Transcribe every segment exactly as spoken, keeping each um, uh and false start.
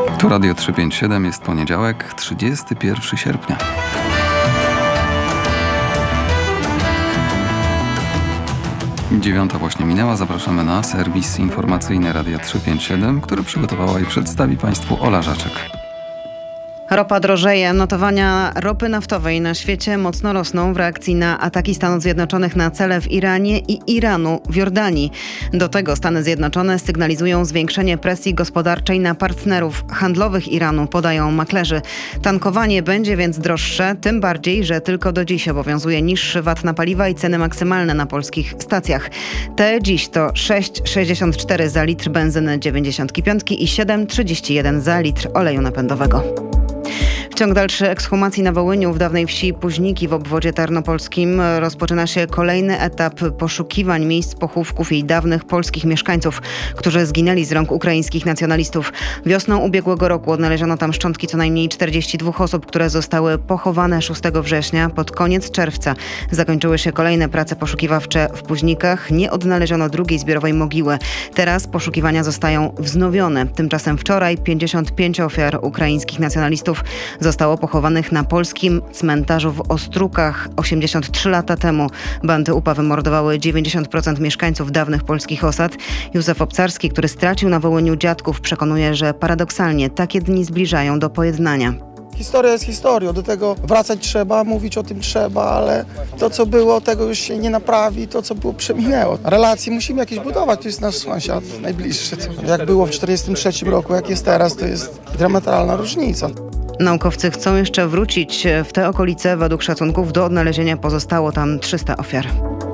Tu Radio trzysta pięćdziesiąt siedem, jest poniedziałek, trzydziestego pierwszego sierpnia. Dziewiąta właśnie minęła, zapraszamy na serwis informacyjny Radia trzysta pięćdziesiąt siedem, który przygotowała i przedstawi Państwu Ola Żaczek. Ropa drożeje. Notowania ropy naftowej na świecie mocno rosną w reakcji na ataki Stanów Zjednoczonych na cele w Iranie i Iranu w Jordanii. Do tego Stany Zjednoczone sygnalizują zwiększenie presji gospodarczej na partnerów handlowych Iranu, podają maklerzy. Tankowanie będzie więc droższe, tym bardziej, że tylko do dziś obowiązuje niższy V A T na paliwa i ceny maksymalne na polskich stacjach. Te dziś to sześć przecinek sześćdziesiąt cztery za litr benzyny dziewięćdziesiąt pięć i siedem przecinek trzydzieści jeden za litr oleju napędowego. Ciąg dalszy ekshumacji na Wołyniu w dawnej wsi Puźniki w obwodzie tarnopolskim. Rozpoczyna się kolejny etap poszukiwań miejsc pochówków i dawnych polskich mieszkańców, którzy zginęli z rąk ukraińskich nacjonalistów. Wiosną ubiegłego roku odnaleziono tam szczątki co najmniej czterdziestu dwóch osób, które zostały pochowane szóstego września. Pod koniec czerwca zakończyły się kolejne prace poszukiwawcze w Puźnikach. Nie odnaleziono drugiej zbiorowej mogiły. Teraz poszukiwania zostają wznowione. Tymczasem wczoraj pięćdziesiąt pięć ofiar ukraińskich nacjonalistów zostało pochowanych na polskim cmentarzu w Ostrukach. osiemdziesiąt trzy lata temu bandy U P A wymordowały dziewięćdziesiąt procent mieszkańców dawnych polskich osad. Józef Obcarski, który stracił na Wołyniu dziadków, przekonuje, że paradoksalnie takie dni zbliżają do pojednania. Historia jest historią, do tego wracać trzeba, mówić o tym trzeba, ale to co było, tego już się nie naprawi, to co było przeminęło. Relacje musimy jakieś budować, to jest nasz sąsiad najbliższy. Jak było w tysiąc dziewięćset czterdziestym trzecim roku, jak jest teraz, to jest dramatalna różnica. Naukowcy chcą jeszcze wrócić w te okolice. Według szacunków do odnalezienia pozostało tam trzysta ofiar.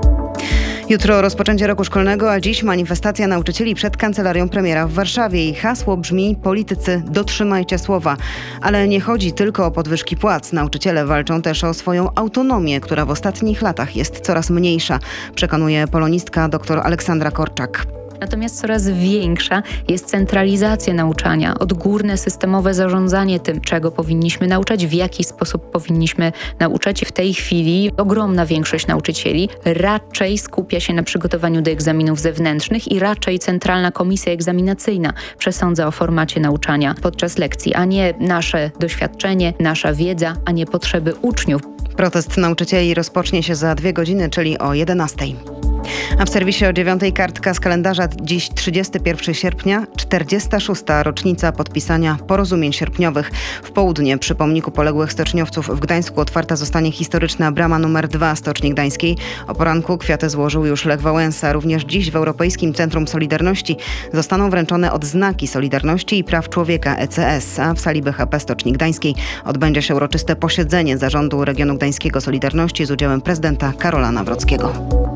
Jutro rozpoczęcie roku szkolnego, a dziś manifestacja nauczycieli przed kancelarią premiera w Warszawie. I hasło brzmi: politycy, dotrzymajcie słowa. Ale nie chodzi tylko o podwyżki płac. Nauczyciele walczą też o swoją autonomię, która w ostatnich latach jest coraz mniejsza, przekonuje polonistka dr Aleksandra Korczak. Natomiast coraz większa jest centralizacja nauczania, odgórne systemowe zarządzanie tym, czego powinniśmy nauczać, w jaki sposób powinniśmy nauczać. W tej chwili ogromna większość nauczycieli raczej skupia się na przygotowaniu do egzaminów zewnętrznych i raczej Centralna Komisja Egzaminacyjna przesądza o formacie nauczania podczas lekcji, a nie nasze doświadczenie, nasza wiedza, a nie potrzeby uczniów. Protest nauczycieli rozpocznie się za dwie godziny, czyli o jedenastej. A w serwisie o dziewiątej kartka z kalendarza. Dziś trzydziestego pierwszego sierpnia, czterdziesta szósta rocznica podpisania porozumień sierpniowych. W południe przy pomniku poległych stoczniowców w Gdańsku otwarta zostanie historyczna brama numer dwa Stoczni Gdańskiej. O poranku kwiaty złożył już Lech Wałęsa. Również dziś w Europejskim Centrum Solidarności zostaną wręczone odznaki Solidarności i Praw Człowieka E C S, a w sali B H P Stoczni Gdańskiej odbędzie się uroczyste posiedzenie Zarządu Regionu Gdańskiego Solidarności z udziałem prezydenta Karola Nawrockiego.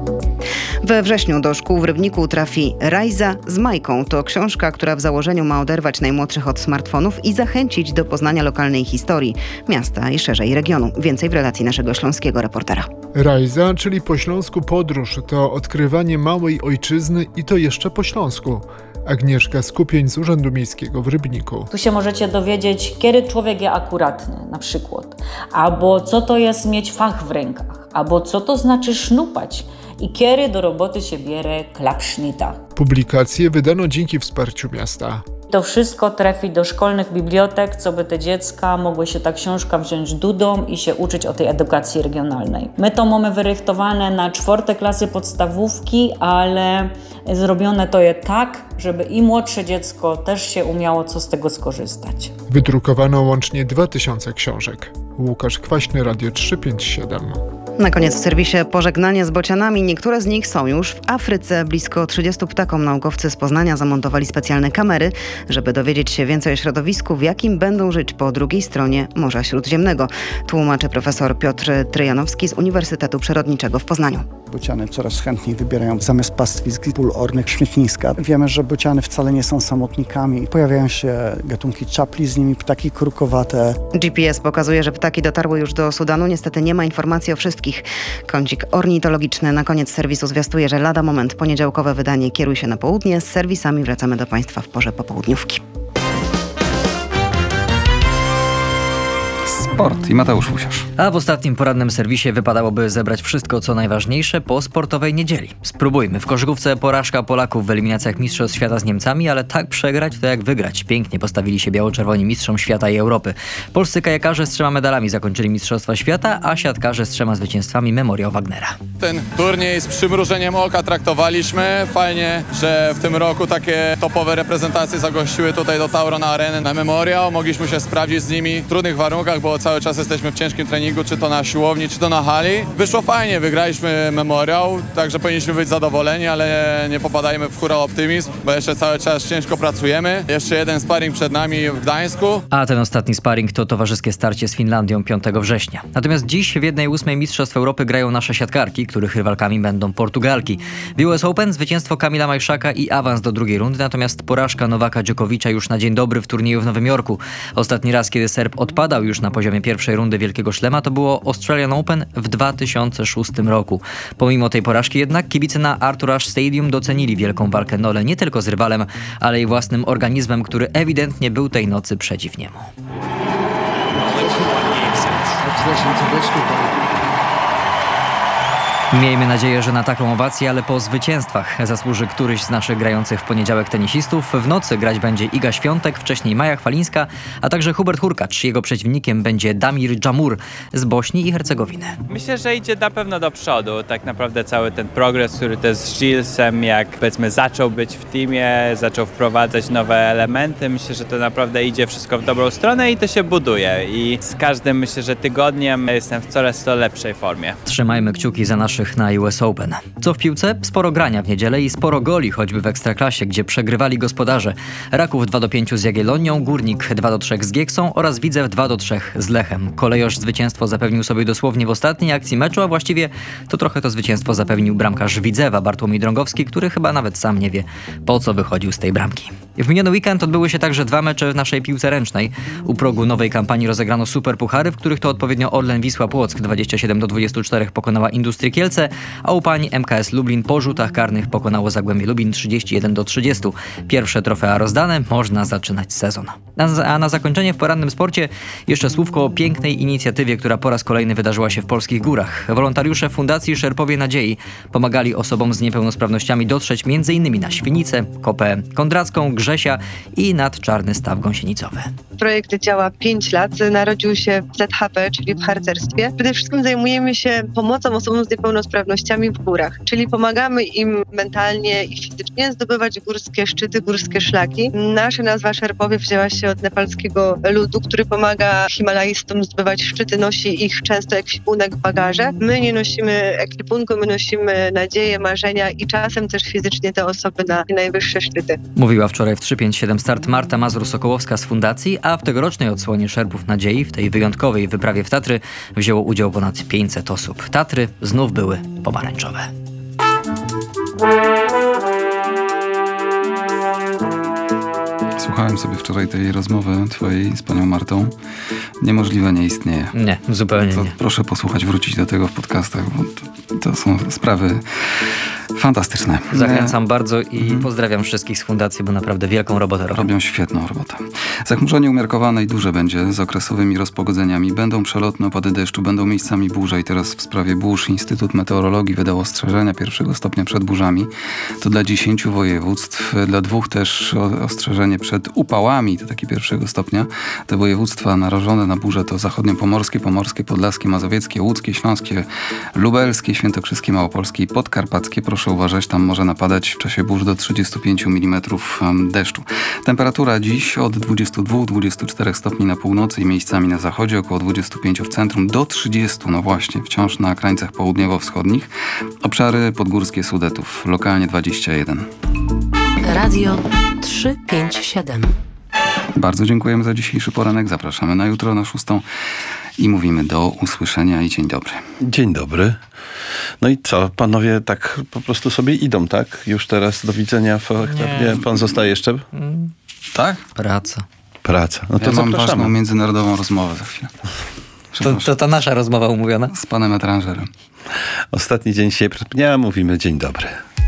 We wrześniu do szkół w Rybniku trafi Rajza z Majką. To książka, która w założeniu ma oderwać najmłodszych od smartfonów i zachęcić do poznania lokalnej historii miasta i szerzej regionu. Więcej w relacji naszego śląskiego reportera. Rajza, czyli po śląsku podróż, to odkrywanie małej ojczyzny i to jeszcze po śląsku. Agnieszka Skupień z Urzędu Miejskiego w Rybniku. Tu się możecie dowiedzieć, kiedy człowiek jest akuratny, na przykład. Albo co to jest mieć fach w rękach. Albo co to znaczy sznupać. I kiedy do roboty się bierze klapsznita. Publikacje wydano dzięki wsparciu miasta. To wszystko trafi do szkolnych bibliotek, co by te dziecka mogły się ta książka wziąć dudą i się uczyć o tej edukacji regionalnej. My to mamy wyrychtowane na czwarte klasy podstawówki, ale zrobione to je tak, żeby i młodsze dziecko też się umiało co z tego skorzystać. Wydrukowano łącznie dwa tysiące książek. Łukasz Kwaśny, Radio trzysta pięćdziesiąt siedem. Na koniec w serwisie pożegnanie z bocianami. Niektóre z nich są już w Afryce. Blisko trzydziestu ptakom naukowcy z Poznania zamontowali specjalne kamery, żeby dowiedzieć się więcej o środowisku, w jakim będą żyć po drugiej stronie Morza Śródziemnego. Tłumaczy profesor Piotr Tryjanowski z Uniwersytetu Przyrodniczego w Poznaniu. Bociany coraz chętniej wybierają zamiast pastwisk pól ornych śmietniska. Wiemy, że bociany wcale nie są samotnikami. Pojawiają się gatunki czapli, z nimi ptaki krukowate. G P S pokazuje, że ptaki dotarły już do Sudanu. Niestety nie ma informacji o wszystkich. Kącik ornitologiczny na koniec serwisu zwiastuje, że lada moment poniedziałkowe wydanie Kieruj się na południe. Z serwisami wracamy do Państwa w porze popołudniówki. Sport i Mateusz Fusiarz. A w ostatnim porannym serwisie wypadałoby zebrać wszystko, co najważniejsze po sportowej niedzieli. Spróbujmy. W koszykówce porażka Polaków w eliminacjach Mistrzostw Świata z Niemcami, ale tak przegrać to jak wygrać. Pięknie postawili się biało-czerwoni mistrzom świata i Europy. Polscy kajakarze z trzema medalami zakończyli Mistrzostwa Świata, a siatkarze z trzema zwycięstwami Memoriał Wagnera. Ten turniej z przymrużeniem oka traktowaliśmy. Fajnie, że w tym roku takie topowe reprezentacje zagościły tutaj do Tauron Areny na Memoriał. Mogliśmy się sprawdzić z nimi w trudnych warunkach, bo cały czas jesteśmy w ciężkim treningu, czy to na siłowni, czy to na hali. Wyszło fajnie, wygraliśmy Memoriał, także powinniśmy być zadowoleni, ale nie popadajmy w hura optymizm, bo jeszcze cały czas ciężko pracujemy. Jeszcze jeden sparring przed nami w Gdańsku. A ten ostatni sparring to towarzyskie starcie z Finlandią piątego września. Natomiast dziś w jednej ósmej Mistrzostw Europy grają nasze siatkarki, których rywalkami będą Portugalki. W U S Open zwycięstwo Kamila Majszaka i awans do drugiej rundy, natomiast porażka Nowaka Dżokowicza już na dzień dobry w turnieju w Nowym Jorku. Ostatni raz, kiedy Serb odpadał już na poziomie pierwszej rundy Wielkiego Szlema, to było Australian Open w dwa tysiące szóstym roku. Pomimo tej porażki jednak kibice na Arthur Ashe Stadium docenili wielką walkę Nole nie tylko z rywalem, ale i własnym organizmem, który ewidentnie był tej nocy przeciw niemu. Miejmy nadzieję, że na taką owację, ale po zwycięstwach zasłuży któryś z naszych grających w poniedziałek tenisistów. W nocy grać będzie Iga Świątek, wcześniej Maja Chwalińska, a także Hubert Hurkacz. Jego przeciwnikiem będzie Damir Dżamur z Bośni i Hercegowiny. Myślę, że idzie na pewno do przodu. Tak naprawdę cały ten progres, który też z Gillesem, jak powiedzmy zaczął być w teamie, zaczął wprowadzać nowe elementy. Myślę, że to naprawdę idzie wszystko w dobrą stronę i to się buduje. I z każdym, myślę, że tygodniem jestem w coraz to lepszej formie. Trzymajmy kciuki za naszych na U S Open. Co w piłce? Sporo grania w niedzielę i sporo goli, choćby w Ekstraklasie, gdzie przegrywali gospodarze. Raków dwa do pięciu z Jagiellonią, Górnik dwa do trzech z Gieksą oraz Widzew dwa do trzech z Lechem. Kolejorz zwycięstwo zapewnił sobie dosłownie w ostatniej akcji meczu, a właściwie to trochę to zwycięstwo zapewnił bramkarz Widzewa Bartłomiej Drągowski, który chyba nawet sam nie wie, po co wychodził z tej bramki. W miniony weekend odbyły się także dwa mecze w naszej piłce ręcznej. U progu nowej kampanii rozegrano superpuchary, w których to odpowiednio Orlen Wisła Płock dwadzieścia siedem do dwudziestu czterech pokonała Industrię Kielce, a u pań M K S Lublin po rzutach karnych pokonało Zagłębie Lubin trzydzieści jeden do trzydziestu. Pierwsze trofea rozdane, można zaczynać sezon. A na zakończenie w porannym sporcie jeszcze słówko o pięknej inicjatywie, która po raz kolejny wydarzyła się w polskich górach. Wolontariusze Fundacji Szerpowie Nadziei pomagali osobom z niepełnosprawnościami dotrzeć m.in. na Świnicę, Kopę Kondracką, Grzesia i nad Czarny Staw Gąsienicowy. Projekt działa pięć lat, narodził się w Z H P, czyli w harcerstwie. Przede wszystkim zajmujemy się pomocą osobom z niepełnosprawnościami w górach, czyli pomagamy im mentalnie i fizycznie zdobywać górskie szczyty, górskie szlaki. Nasza nazwa Szerpowie wzięła się od nepalskiego ludu, który pomaga Himalajstom zdobywać szczyty, nosi ich często ekwipunek w bagaże. My nie nosimy ekwipunku, my nosimy nadzieję, marzenia i czasem też fizycznie te osoby na najwyższe szczyty. Mówiła wczoraj w trzy pięć siedem Start Marta Mazur-Sokołowska z Fundacji, a w tegorocznej odsłonie Szerpów Nadziei, w tej wyjątkowej wyprawie w Tatry, wzięło udział ponad pięćset osób. Tatry znów były pomarańczowe. Słuchałem sobie wczoraj tej rozmowy twojej z panią Martą. Niemożliwe nie istnieje. Nie, zupełnie to nie. Proszę posłuchać, wrócić do tego w podcastach, bo to, to są sprawy fantastyczne. Zachęcam bardzo i mhm. pozdrawiam wszystkich z Fundacji, bo naprawdę wielką robotę robią. Robią świetną robotę. Zachmurzenie umiarkowane i duże będzie z okresowymi rozpogodzeniami. Będą przelotne opady deszczu, będą miejscami burze i teraz w sprawie burz Instytut Meteorologii wydał ostrzeżenia pierwszego stopnia przed burzami. To dla dziesięciu województw, dla dwóch też ostrzeżenie przed upałami, to taki pierwszego stopnia. Te województwa narażone na burze to zachodniopomorskie, pomorskie, podlaskie, mazowieckie, łódzkie, śląskie, lubelskie, świętokrzyskie, małopolskie i podkarpackie. Proszę uważać, tam może napadać w czasie burz do trzydziestu pięciu milimetrów deszczu. Temperatura dziś od dwudziestu dwóch do dwudziestu czterech stopni na północy i miejscami na zachodzie, około dwudziestu pięciu w centrum, do trzydziestu, no właśnie, wciąż na krańcach południowo-wschodnich. Obszary podgórskie Sudetów, lokalnie dwadzieścia jeden. Radio trzysta pięćdziesiąt siedem. Bardzo dziękujemy za dzisiejszy poranek. Zapraszamy na jutro na szóstą i mówimy do usłyszenia i dzień dobry. Dzień dobry. No i co, panowie tak po prostu sobie idą, tak? Już teraz do widzenia w elektrowni. Pan zostaje jeszcze? Mm. Tak? Praca. Praca. No to ja mam zapraszamy. ważną międzynarodową rozmowę za chwilę. To, to ta nasza rozmowa umówiona? Z panem Etrangerem. Ostatni dzień się dnia, mówimy dzień dobry.